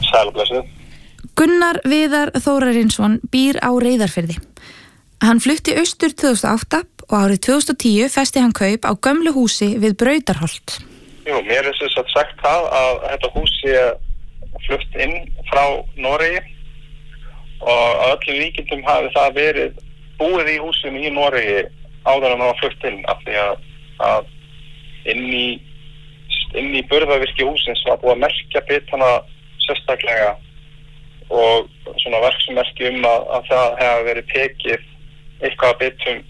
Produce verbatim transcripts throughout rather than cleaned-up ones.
Sælblessuð. Gunnar Viðar Þórarinsson býr á Reyðarfirði. Hann flutti austur tvö þúsund og átta og árið tvö þúsund og tíu festi hann kaup á gömlu húsi við Brautarholt. Jú, mér er þess að sagt það að þetta hús sé flutt inn frá Noregi og að öllum líkindum hafi það verið búið í húsinu í Noregi áður en það var flutt inn af því að, að inn í, inn í burðarvirki húsins var búið að merkja bitana sérstaklega og svona verksummerki um að, að það hefði verið tekið eitthvað að bitum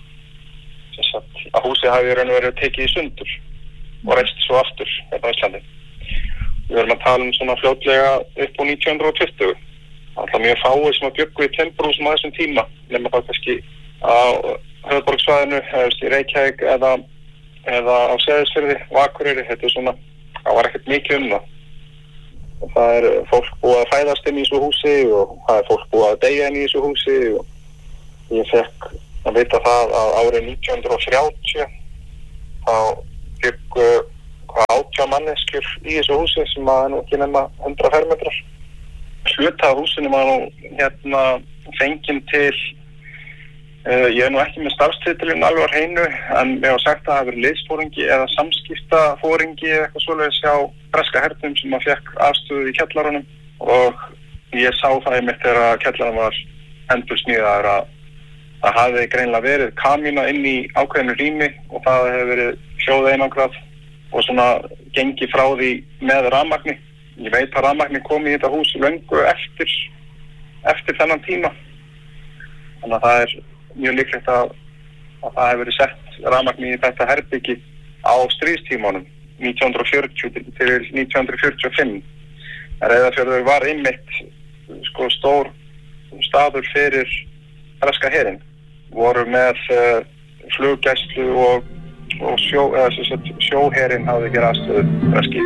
sagt, að húsið hafi raun og verið tekið í sundur og reist svo aftur hérna á Íslandi. Við erum að tala um svona fljótlega upp á nítján hundruð og tuttugu. Alltaf mjög fáið sem að bjuggu í timburhúsum á þessum tíma, nema það kannski á höfuðborgarsvæðinu, eða í Reykjavík eða, eða á Seyðisfirði og Akureyri. Þetta er svona, það var ekkert mikið um það. Og það er fólk búið að fæðast inn í þessu húsi og það er fólk búið að deyja inn í þessu húsi og ég fekk að vita það að árið nítján hundruð og þrjátíu þá byggu hvað átján manneskjur í þessu húsi sem að nú ekki nema hundrað fermetrar. Hluta af húsinu var nú hérna fenginn til uh, ég er nú ekki með starfstitilinn alveg á hreinu en ég var sagt að það hafi verið liðsforingi eða samskiptaforingi eða eitthvað svoleiðis hjá breska hernum sem að fekk aðstöðu í kjallaranum og ég sá það einmitt þegar kjallaran var endursmíðaður að það hafi greinilega verið kamína inn í ákveðinu rými og það hefði verið hljóðeinangrað og svona gengi frá því með rafmagni. Ég veit að rafmagni kom í þetta hús löngu eftir, eftir þennan tíma. Þannig að það er mjög líklegt að, að það hefði verið sett rafmagni í þetta herbyggi á stríðstímanum nítján hundruð og fjörutíu til nítján hundruð fjörutíu og fimm. Reyðarfjörður var einmitt sko, stór staður fyrir breska herinn. Voru með uh, fluggæslu og, og sjó, eða sagt, sjóherinn hafði ekki aðstöðu breski.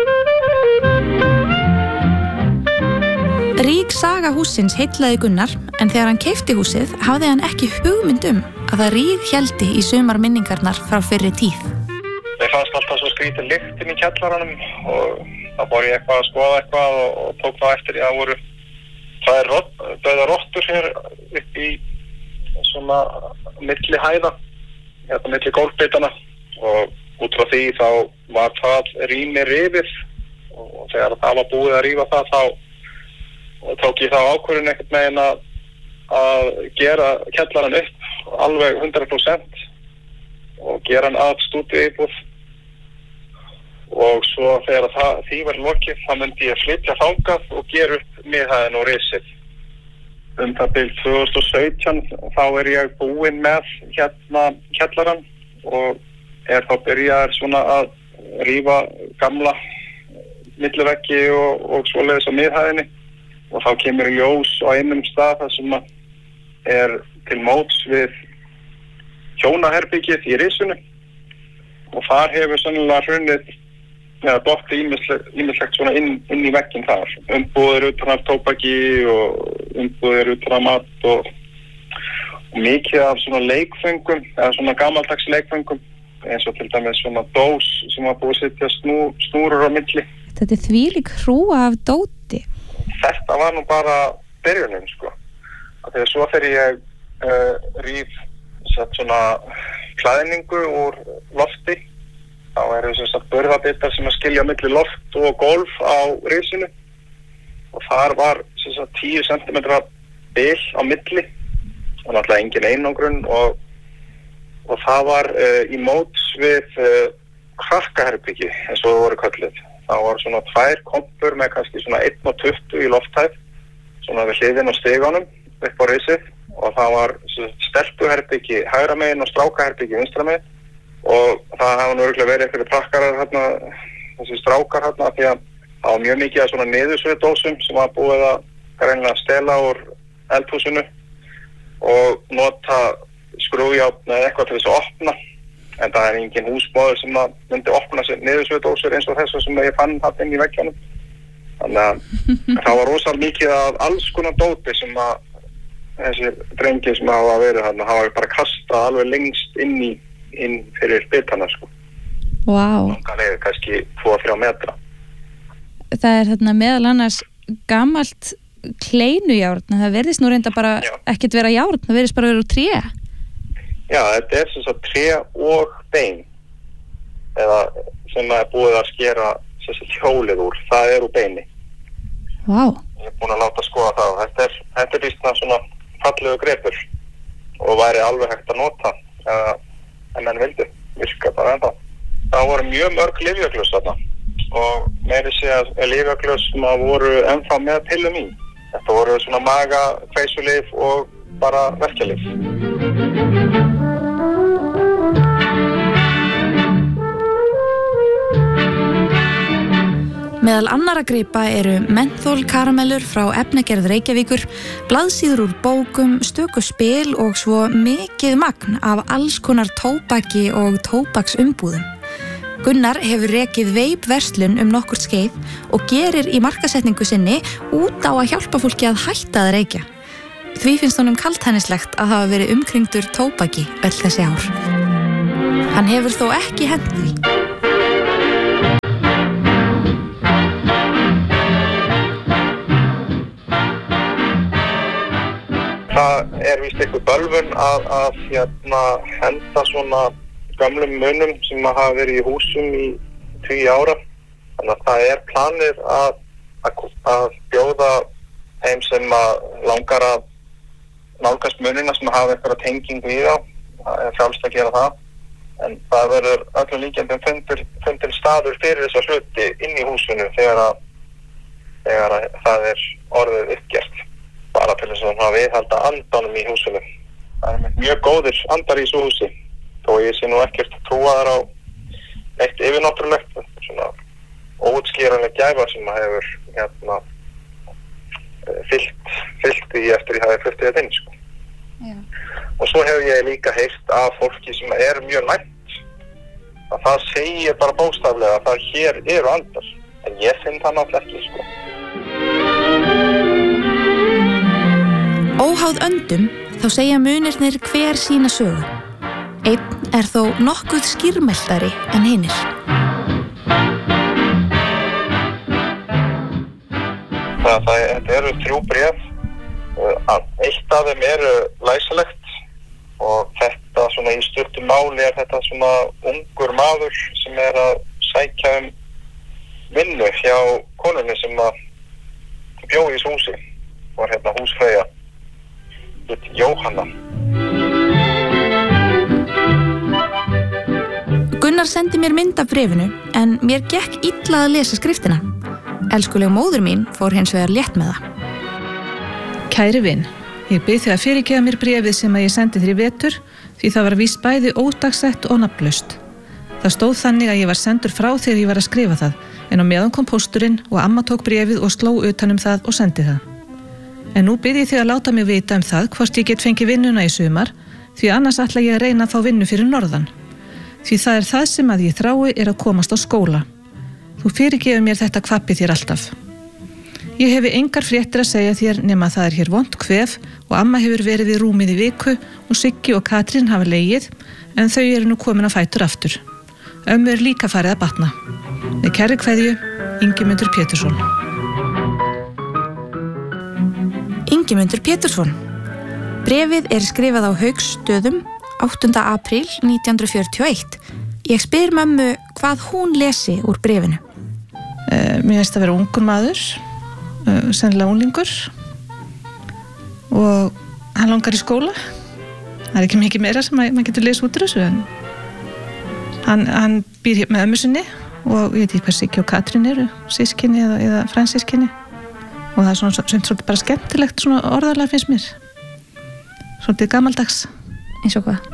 Rík saga hússins heillaði Gunnar en þegar hann keypti húsið hafði hann ekki hugmynd um að það ríð héldi í sumar minningarnar frá fyrri tíð. Mér fannst alltaf svo skrítið lykt inn í kjallaranum og þá fór ég eitthvað að skoða eitthvað og, og tók það eftir í að voru það er dauðar rottur hér upp í svona milli hæða, hérna milli gólfbitana og út frá því þá var það rými rifið og þegar það var búið að rífa það þá tók ég þá ákvörðun einhvern veginn að, að gera kjallarann upp alveg hundrað prósent og gera hann að stúdíuíbúð og svo þegar það, því var lokið þá myndi ég flytja þangað og gera upp miðhæðin og risið. Um það bil tvö þúsund og sautján þá er ég búinn með hérna kjallarann og er þá byrjaður svona að rífa gamla milliveggi og, og svoleiðis á miðhæðinni og þá kemur í ljós á einum stað þar sem er til móts við hjónaherbyggið í risinu og þar hefur sennilega hrunnið eða dotti ýmislegt svona inn, inn í vegginn þar. Umbúðir utan af tóbaki og umbúðir utan af mat og, og mikið af svona leikföngum eða svona gamaldags leikföngum eins og til dæmis svona dós sem var búið að setja snú, snúrur á milli. Þetta er þvílík hrúga af dóti. Þetta var nú bara byrjunin sko. Þegar svo þegar ég uh, ríf sett svona klæðningu úr lofti þá eru þess að burðabitar sem að skilja milli loft og gólf á risinu og þar var þess að tíu sentimetra bil á milli og náttúrulega engin einangrun og, og það var uh, í móts við uh, krakkaherbyggi eins og það voru kölluð. Það var svona tvær kompur með kannski svona einn og tuttugu í lofthæð svona við hliðin og stiganum upp á risið og það var stelpuherbyggi hægra megin og strákaherbyggi vinstra megin og það hafa nú örugglega verið einhverjir prakkarar hérna, þessi strákar hérna því að það var mjög mikið af svona niðursviðdósum sem var búið að greinilega stela úr eldhúsinu og nota skrúfjárn eða eitthvað til þess að opna en það er engin húsmóður sem að myndi opna sér niðursviðdósur eins og þess sem ég fann hann inn í veggjónum. Þannig að það var rosalega mikið af alls konar dóti sem að þessir drengir sem hafa verið þarna hafa bara kastað alveg lengst inn í inn fyrir bitana sko. Vá. Wow. Það er kannski tvo til þrjá metra. Það er þarna meðal annars gamalt kleinujárn, en það verðist nú reynda bara Já. ekkert vera járn, það verðist bara vera úr tré. Já, þetta er sem sagt tré og bein, eða sem er búið að skera sem sagt hjólið úr, það er úr beini. Vá. Wow. Ég er búin að láta skoða það, þetta er, þetta er vísna svona fallegu grepur og væri alveg hægt að nota, eða en menn vildi, virka bara ennþá. Það voru mjög mörg lyfjaglös þarna og meiri sé að lyfjaglös sem voru ennþá með pillum í. Þetta voru svona maga, kveisulif og bara verkjalif. Meðal annara gripa eru menthól karamellur frá efnagerð Reykjavíkur, blaðsíður úr bókum, stöku spil og svo mikið magn af alls konar tóbaki og tóbaksumbúðum. Gunnar hefur rekið veipverslun um nokkurt skeið og gerir í markasetningu sinni út á að hjálpa fólki að hætta að reykja. Því finnst honum kaldhænislegt að hafa verið umkringdur tóbaki öll þessi ár. Hann hefur þó ekki hent því. Það er víst eitthvað bölvun að, að hérna, henda svona gamlum munum sem hafa verið í húsum í tíu ára. Þannig að það er planið að, að, að bjóða þeim sem langar að nálgast munina sem hafa eitthvað tengingu í þá. Það er frjálst að gera það. En það verður öllum líkjandum fundur, fundur staður fyrir þessa hluti inn í húsinu þegar, að, þegar að það er orðið uppgert. Bara til þess að viðhalda andanum í húsinu. Það er mjög góðir andar í þessu húsi. Þó ég sé nú ekkert trúaðar á eitt yfirnáttúrulegt, svona óútskýranleg gæfa sem hefur hérna, fyllt, fyllt í eftir ég hafi fluttið þetta inn. Sko. Já. Og svo hefur ég líka heyrt af fólki sem er mjög nætt að það segir bara bókstaflega að það hér eru andar. En ég finn það náttúrulega ekki, sko. Óháð öndum þá segja munirnir hver sína sögu. Einn er þó nokkuð skýrmeltari en hinir. Það, það eru þrjú bréf. Eitt af þeim eru læsilegt og þetta svona í stuttu máli er þetta svona ungur maður sem er að sækja um vinnu hjá konunni sem að bjó í þessu húsi. Var hérna húsfreyja. Jóhanna. Gunnar sendi mér mynd af bréfinu en mér gekk illa að lesa skriftina. Elskuleg móður mín fór hins vegar létt með það. Kæri vin, ég bið þig að fyrirgefa mér bréfið sem að ég sendi þér í vetur því það var víst bæði ódagsett og nafnlaust. Það stóð þannig að ég var sendur frá þegar ég var að skrifa það en á meðan kom pósturinn og amma tók bréfið og sló utan um það og sendi það. En nú bið ég þig að láta mig vita um það hvort ég get fengið vinnuna í sumar því annars ætla ég að reyna að fá vinnu fyrir norðan. Því það er það sem að ég þrái er að komast á skóla. Þú fyrirgefur mér þetta kvappi þér alltaf. Ég hefi engar fréttir að segja þér nema að það er hér vont kvef og amma hefur verið í rúmið í viku og Siggi og Katrín hafa legið en þau eru nú komin að fætur aftur. Ömmu er líka farið að batna. Með kærri kveðju, Ingimundur Pétursson. Ingimundur Pétursson. Bréfið er skrifað á Hauksstöðum áttunda apríl nítján hundruð fjörutíu og eitt. Ég spyr mömmu hvað hún lesi úr bréfinu. Uh, mér finnst að vera ungur maður, uh, sennilega unglingur og hann langar í skóla. Það er ekki mikið meira sem maður getur lesið út úr þessu en hann, hann býr hér með ömmu sinni og ég veit ekki hvað Siggi og Katrín eru, sískinni eða, eða fransískinni. Og það er svona, svona, svona bara skemmtilegt svona orðarlega finnst mér. Svolítið gamaldags. Eins og hvað?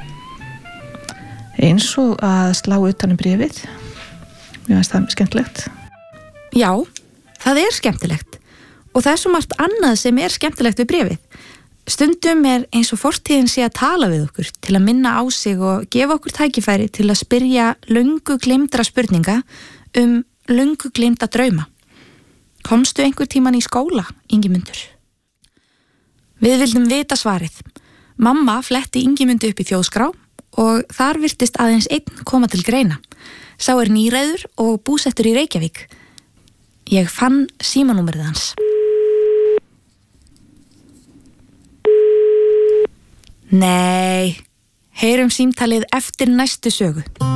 Eins og að slá utan um bréfið. Mér finnst það skemmtilegt. Já, það er skemmtilegt. Og það er svo margt annað sem er skemmtilegt við bréfið. Stundum er eins og fortíðin sé að tala við okkur til að minna á sig og gefa okkur tækifæri til að spyrja löngu gleymdra spurninga um löngu gleymda drauma. Komstu einhver tíman í skóla, Ingimundur? Við vildum vita svarið. Mamma fletti Ingimundu upp í þjóðskrá og þar virtist aðeins einn koma til greina. Sá er nýræður og búsettur í Reykjavík. Ég fann símanúmerið hans. Nei, heyrum símtalið eftir næstu sögu.